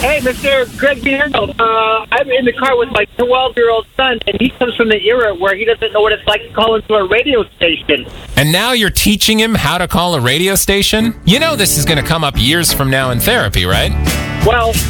Hey, Mr. Greg Arnold. I'm in the car with my 12-year-old son, and he comes from the era where he doesn't know what it's like to call into a radio station. And now you're teaching him how to call a radio station? You know this is going to come up years from now in therapy, right? Well,